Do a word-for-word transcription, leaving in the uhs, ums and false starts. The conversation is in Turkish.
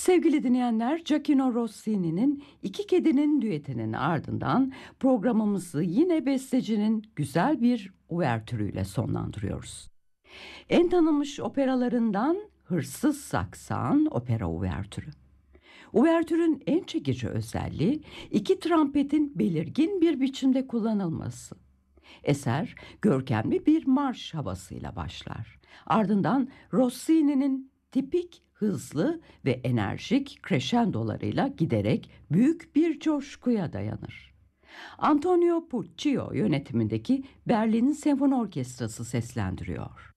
Sevgili dinleyenler, Gioacchino Rossini'nin İki Kedinin Düeti'nin ardından programımızı yine bestecinin güzel bir uvertürüyle sonlandırıyoruz. En tanınmış operalarından Hırsız Saksan opera uvertürü. Uvertürün en çekici özelliği iki trampetin belirgin bir biçimde kullanılması. Eser görkemli bir marş havasıyla başlar. Ardından Rossini'nin tipik hızlı ve enerjik crescendolarıyla giderek büyük bir coşkuya dayanır. Antonio Puccio yönetimindeki Berlin Senfoni Orkestrası seslendiriyor.